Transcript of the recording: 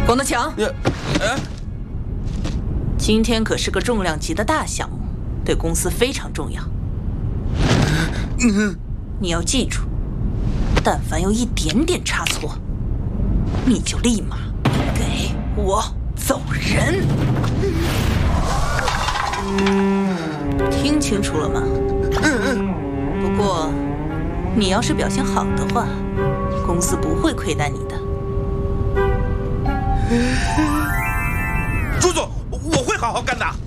王德强，今天可是个重量级的大项目，对公司非常重要。你要记住，但凡有一点点差错，你就立马给我走人。听清楚了吗？不过，你要是表现好的话，公司不会亏待你的。 朱总，我会好好干的。